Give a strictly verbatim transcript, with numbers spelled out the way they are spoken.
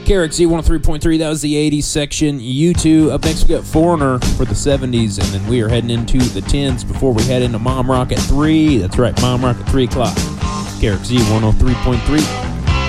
K R X Z one oh three point three, that was the eighties section. U two. Up next, we got Foreigner for the seventies, and then we are heading into the tens before we head into Mom Rock at three. That's right, Mom Rock at three o'clock. K R X Z one oh three point three.